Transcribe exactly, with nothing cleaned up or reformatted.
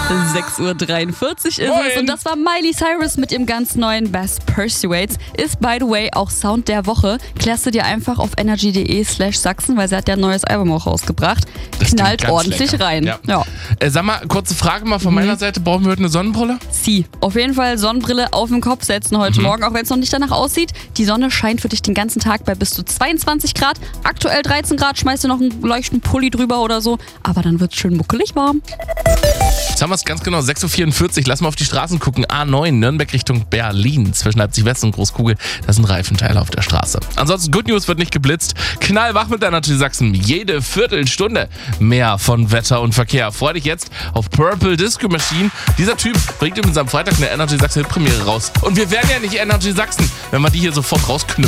sechs Uhr dreiundvierzig ist Moin. es und das war Miley Cyrus mit ihrem ganz neuen Best Pursuits. Ist, by the way, auch Sound der Woche. Klärst du dir einfach auf energy.de slash Sachsen, weil sie hat ja ein neues Album auch rausgebracht. Das klingt Knallt ganz ordentlich lecker. rein. Ja. Ja. Äh, sag mal, kurze Frage mal von meiner Seite. Brauchen wir heute eine Sonnenbrille? Sie. Auf jeden Fall Sonnenbrille auf den Kopf setzen heute Mhm. Morgen, auch wenn es noch nicht danach aussieht. Die Sonne scheint für dich den ganzen Tag bei bis zu zweiundzwanzig Grad. Aktuell dreizehn Grad, schmeißt du noch einen leichten Pulli drüber oder so. Aber dann wird es schön muckelig warm. Jetzt haben wir es ganz genau, sechs Uhr vierundvierzig. Lass mal auf die Straßen gucken. A neun, Nürnberg Richtung Berlin. Zwischen Leipzig West und Großkugel. Da sind Reifenteile auf der Straße. Ansonsten Good News, wird nicht geblitzt. Knallwach mit der Energy Sachsen. Jede Viertelstunde mehr von Wetter und Verkehr. Freu dich jetzt auf Purple Disco Machine. Dieser Typ bringt übrigens am Freitag eine Energy Sachsen Premiere raus. Und wir wären ja nicht Energy Sachsen, wenn wir die hier sofort rausknüpfen.